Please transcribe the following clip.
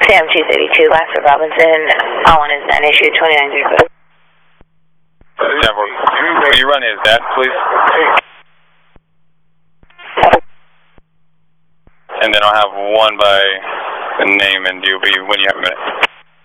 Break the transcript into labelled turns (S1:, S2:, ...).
S1: Sam 232, Lester Robinson. All one is 9 issue 2934.
S2: Will you run his dad, please? And then I'll have one by the name and DOB when you have a minute.